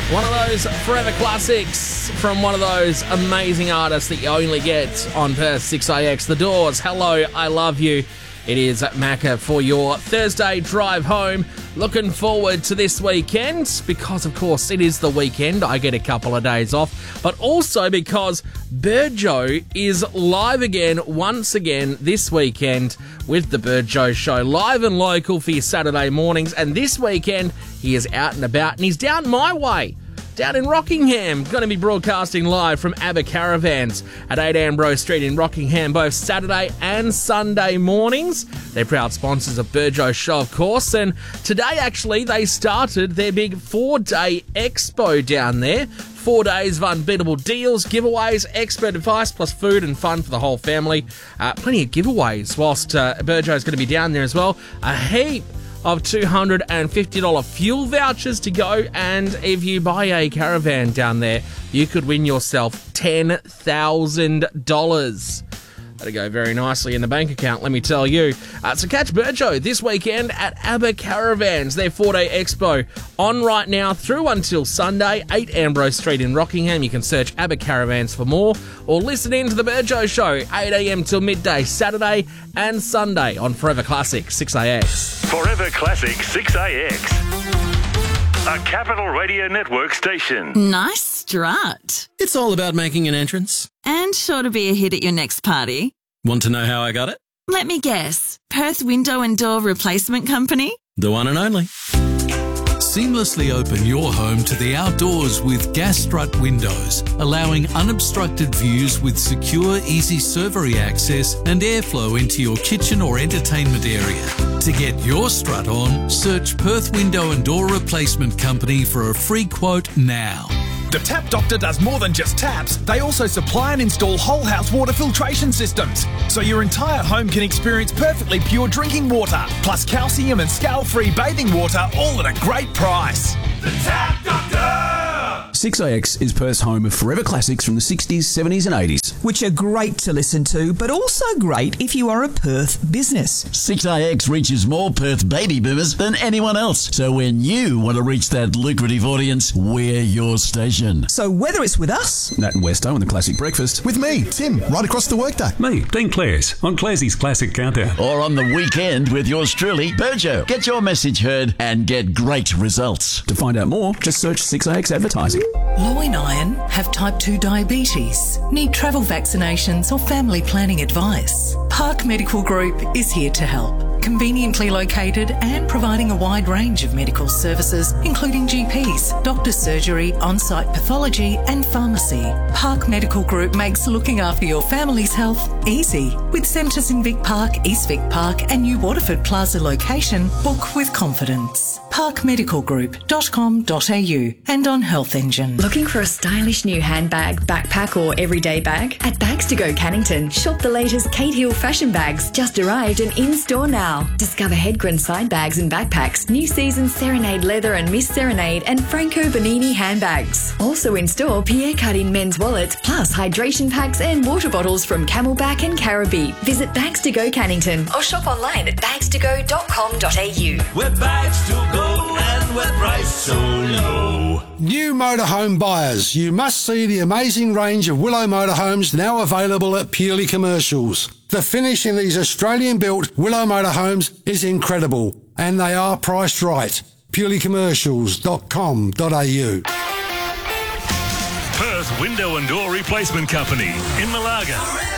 One of those forever classics from one of those amazing artists that you only get on Perth 6AX. The Doors, Hello, I Love You. It is Macca for your Thursday drive home. Looking forward to this weekend because, of course, it is the weekend. I get a couple of days off. But also because Burjo is live again, once again, this weekend with the Burjo Show. Live and local for your Saturday mornings. And this weekend, he is out and about and he's down my way. Down in Rockingham, going to be broadcasting live from ABBA Caravans at 8 Ambrose Street in Rockingham, both Saturday and Sunday mornings. They're proud sponsors of Burjo Show, of course, and today, actually, they started their big 4-day expo down there. 4 days of unbeatable deals, giveaways, expert advice, plus food and fun for the whole family. Plenty of giveaways whilst Burjo's going to be down there as well. A heap of $250 fuel vouchers to go, and if you buy a caravan down there, you could win yourself $10,000. That'll go very nicely in the bank account, let me tell you. So catch Burjo this weekend at ABBA Caravans, their 4-day expo, on right now through until Sunday, 8 Ambrose Street in Rockingham. You can search ABBA Caravans for more, or listen in to the Burjo Show, 8 a.m. till midday, Saturday and Sunday on Forever Classic 6AX. Forever Classic 6AX. A Capital Radio Network station. Nice strut. It's all about making an entrance. And sure to be a hit at your next party. Want to know how I got it? Let me guess. Perth Window and Door Replacement Company? The one and only. Seamlessly open your home to the outdoors with Gas Strut Windows, allowing unobstructed views with secure, easy servery access and airflow into your kitchen or entertainment area. To get your strut on, search Perth Window and Door Replacement Company for a free quote now. The Tap Doctor does more than just taps. They also supply and install whole house water filtration systems, so your entire home can experience perfectly pure drinking water, plus calcium and scale-free bathing water, all at a great price. The Tap Doctor! 6AX is Perth's home of forever classics from the 60s, 70s and 80s. Which are great to listen to, but also great if you are a Perth business. 6AX reaches more Perth baby boomers than anyone else. So when you want to reach that lucrative audience, we're your station. So whether it's with us, Nat and Westo and the Classic Breakfast. With me, Tim, right across the workday. Me, Dean Clares, on Clarsey's Classic Countdown. Or on the weekend with yours truly, Burjo. Get your message heard and get great results. To find out more, just search 6AX Advertising. Low in iron, have type 2 diabetes, need travel vaccinations or family planning advice. Park Medical Group is here to help. Conveniently located and providing a wide range of medical services, including GPs, doctor's surgery, on-site pathology and pharmacy. Park Medical Group makes looking after your family's health easy. With centres in Vic Park, East Vic Park and New Waterford Plaza location, book with confidence. parkmedicalgroup.com.au and on Health Engine. Looking for a stylish new handbag, backpack or everyday bag? At Bags to Go Cannington, shop the latest Kate Hill fashion bags, just arrived and in store now. Discover Hedgren side bags and backpacks, new season Serenade leather and Miss Serenade and Franco Bonini handbags. Also in store, Pierre Cardin men's wallets, plus hydration packs and water bottles from Camelback and Caribbean. Visit Bags to Go Cannington or shop online at bagstogo.com.au. We're Bags to Go and we're priced so low. New motorhome buyers, you must see the amazing range of Willow motorhomes now available at Purely Commercials. The finish in these Australian-built Willow motorhomes is incredible, and they are priced right. purelycommercials.com.au. Perth Window and Door Replacement Company in Malaga.